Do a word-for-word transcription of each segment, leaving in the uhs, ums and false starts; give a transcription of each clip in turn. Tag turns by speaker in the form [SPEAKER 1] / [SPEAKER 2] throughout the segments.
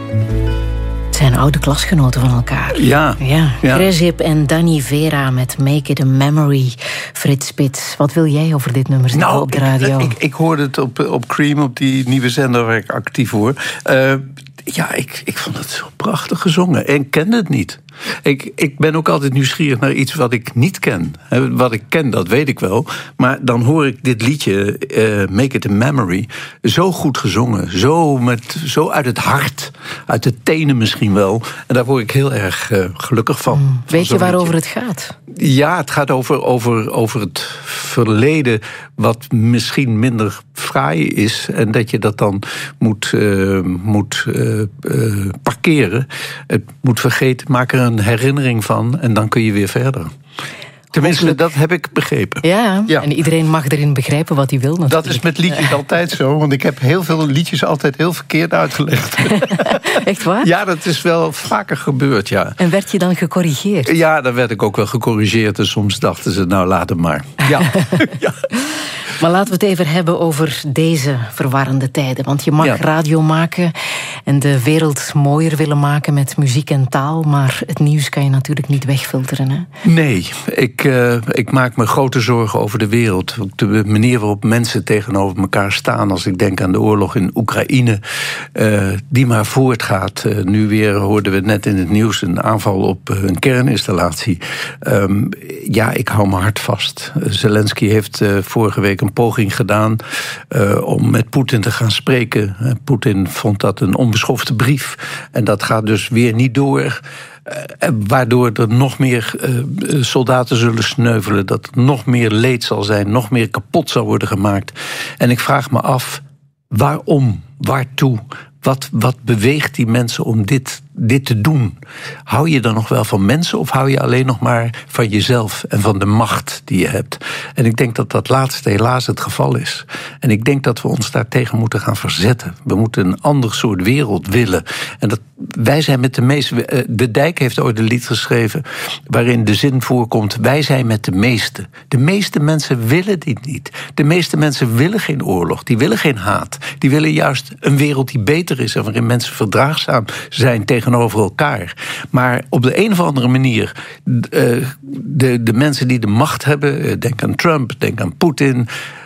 [SPEAKER 1] Zijn oude klasgenoten van elkaar.
[SPEAKER 2] Ja.
[SPEAKER 1] ja.
[SPEAKER 2] ja.
[SPEAKER 1] Grezip en Danny Vera met Make It a Memory. Frits Spits, wat wil jij over dit nummer zeggen
[SPEAKER 2] nou,
[SPEAKER 1] op de radio?
[SPEAKER 2] Ik, ik, ik hoorde het op, op Cream, op die nieuwe zender waar ik actief hoor. Uh, ja, ik, ik vond het zo prachtig gezongen en kende het niet. Ik, ik ben ook altijd nieuwsgierig naar iets wat ik niet ken. Wat ik ken, dat weet ik wel. Maar dan hoor ik dit liedje, uh, Make It a Memory, zo goed gezongen. Zo, met, zo uit het hart, uit de tenen misschien wel. En daar word ik heel erg uh, gelukkig van.
[SPEAKER 1] Mm.
[SPEAKER 2] van
[SPEAKER 1] weet je waarover
[SPEAKER 2] liedje.
[SPEAKER 1] het gaat?
[SPEAKER 2] Ja, het gaat over, over, over het verleden wat misschien minder fraai is. En dat je dat dan moet, uh, moet uh, uh, parkeren. Het moet vergeten, maak er een herinnering van en dan kun je weer verder. Tenminste, Hopelijk. dat heb ik begrepen.
[SPEAKER 1] Ja, ja, en iedereen mag erin begrijpen wat hij wil natuurlijk.
[SPEAKER 2] Dat is met liedjes altijd zo, want ik heb heel veel liedjes altijd heel verkeerd uitgelegd.
[SPEAKER 1] Echt waar?
[SPEAKER 2] Ja, dat is wel vaker gebeurd, ja.
[SPEAKER 1] En werd je dan gecorrigeerd?
[SPEAKER 2] Ja, dan werd ik ook wel gecorrigeerd en soms dachten ze, nou laat het maar. Ja. ja.
[SPEAKER 1] Maar laten we het even hebben over deze verwarrende tijden. Want je mag ja. radio maken en de wereld mooier willen maken met muziek en taal. Maar het nieuws kan je natuurlijk niet wegfilteren, hè?
[SPEAKER 2] Nee, ik, uh, ik maak me grote zorgen over de wereld. De manier waarop mensen tegenover elkaar staan. Als ik denk aan de oorlog in Oekraïne, uh, die maar voortgaat. Uh, nu weer hoorden we net in het nieuws een aanval op uh, een kerninstallatie. Um, ja, ik hou mijn hart vast. Uh, Zelensky heeft uh, vorige week een poging gedaan uh, om met Poetin te gaan spreken. Uh, Poetin vond dat een onbeschofte brief. En dat gaat dus weer niet door. Uh, waardoor er nog meer uh, soldaten zullen sneuvelen. Dat er nog meer leed zal zijn. Nog meer kapot zal worden gemaakt. En ik vraag me af, waarom? Waartoe? Wat, wat beweegt die mensen om dit, dit te doen? Hou je dan nog wel van mensen of hou je alleen nog maar van jezelf en van de macht die je hebt? En ik denk dat dat laatste helaas het geval is. En ik denk dat we ons daartegen moeten gaan verzetten. We moeten een ander soort wereld willen. En dat, wij zijn met de meeste... De Dijk heeft ooit een lied geschreven waarin de zin voorkomt, wij zijn met de meeste. De meeste mensen willen dit niet. De meeste mensen willen geen oorlog. Die willen geen haat. Die willen juist een wereld die beter is en waarin mensen verdraagzaam zijn tegenover elkaar. Maar op de een of andere manier, de, de, de mensen die de macht hebben, denk aan Trump, denk aan Poetin,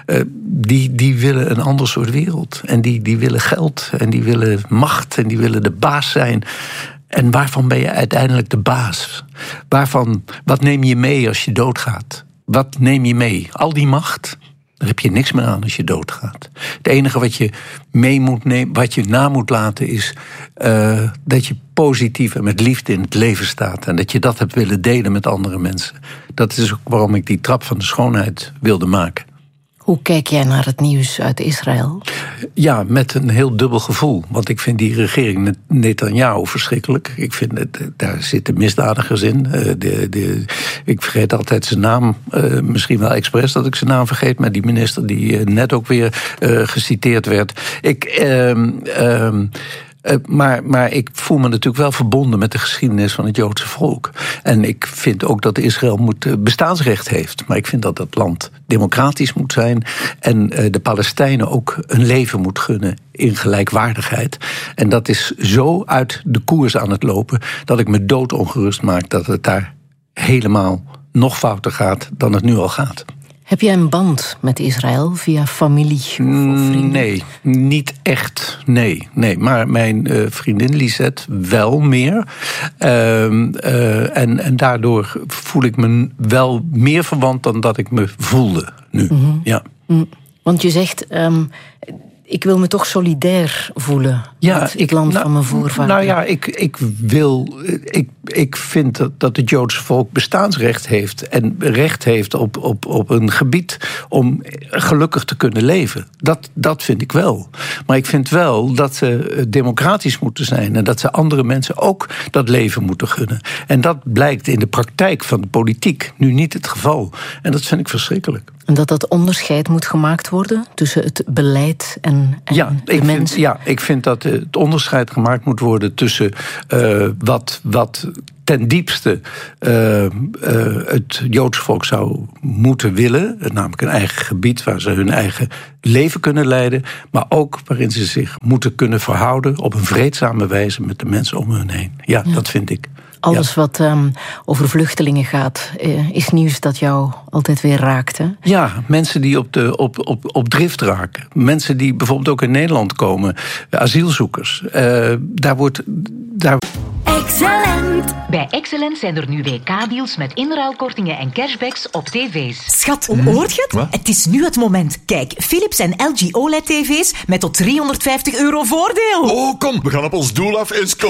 [SPEAKER 2] die, die willen een ander soort wereld. En die, die willen geld en die willen macht en die willen de baas zijn. En waarvan ben je uiteindelijk de baas? Waarvan, wat neem je mee als je doodgaat? Wat neem je mee? Al die macht? Daar heb je niks meer aan als je doodgaat. Het enige wat je mee moet nemen, wat je na moet laten, is uh, dat je positief en met liefde in het leven staat. En dat je dat hebt willen delen met andere mensen. Dat is ook waarom ik die trap van de schoonheid wilde maken.
[SPEAKER 1] Hoe kijk jij naar het nieuws uit Israël?
[SPEAKER 2] Ja, met een heel dubbel gevoel. Want ik vind die regering Netanyahu verschrikkelijk. Ik vind het, daar zitten misdadigers in. De, de, ik vergeet altijd zijn naam. Uh, misschien wel expres dat ik zijn naam vergeet. Maar die minister die net ook weer uh, geciteerd werd. Ik... Uh, uh, Uh, maar, maar ik voel me natuurlijk wel verbonden met de geschiedenis van het Joodse volk. En ik vind ook dat Israël moet, uh, bestaansrecht heeft. Maar ik vind dat het land democratisch moet zijn. En uh, de Palestijnen ook een leven moet gunnen in gelijkwaardigheid. En dat is zo uit de koers aan het lopen dat ik me doodongerust maak dat het daar helemaal nog fouter gaat dan het nu al gaat.
[SPEAKER 1] Heb jij een band met Israël via familie of vrienden?
[SPEAKER 2] Nee, niet echt. Nee, nee. Maar mijn uh, vriendin Lisette wel meer. Uh, uh, en, en daardoor voel ik me wel meer verwant dan dat ik me voelde nu. Mm-hmm. Ja.
[SPEAKER 1] Mm. Want je zegt, um, ik wil me toch solidair voelen ja, met het ik, land nou, van mijn voorvaderen.
[SPEAKER 2] Nou ja, ik, ik wil... Ik, ik vind dat, dat het Joodse volk bestaansrecht heeft en recht heeft op, op, op een gebied om gelukkig te kunnen leven. Dat, dat vind ik wel. Maar ik vind wel dat ze democratisch moeten zijn en dat ze andere mensen ook dat leven moeten gunnen. En dat blijkt in de praktijk van de politiek nu niet het geval. En dat vind ik verschrikkelijk.
[SPEAKER 1] En dat dat onderscheid moet gemaakt worden tussen het beleid en, en
[SPEAKER 2] ja,
[SPEAKER 1] de
[SPEAKER 2] ik
[SPEAKER 1] mensen?
[SPEAKER 2] Vind, ja, ik vind dat het onderscheid gemaakt moet worden tussen uh, wat, wat ten diepste uh, uh, het Joods volk zou moeten willen. Namelijk een eigen gebied waar ze hun eigen leven kunnen leiden. Maar ook waarin ze zich moeten kunnen verhouden op een vreedzame wijze met de mensen om hen heen. Ja, ja. dat vind ik.
[SPEAKER 1] Alles
[SPEAKER 2] ja.
[SPEAKER 1] wat um, over vluchtelingen gaat, uh, is nieuws dat jou altijd weer raakt, hè?
[SPEAKER 2] Ja, mensen die op, de, op, op, op drift raken. Mensen die bijvoorbeeld ook in Nederland komen. Asielzoekers. Uh, daar wordt... Daar...
[SPEAKER 3] Excellent! Bij Excellent zijn er nu W K-deals met inruilkortingen en cashbacks op tv's.
[SPEAKER 4] Schat, hoort je het? Wat? Het is nu het moment. Kijk, Philips en L G O L E D-tv's met tot driehonderdvijftig euro voordeel.
[SPEAKER 5] Oh, kom, we gaan op ons doel af en scoren.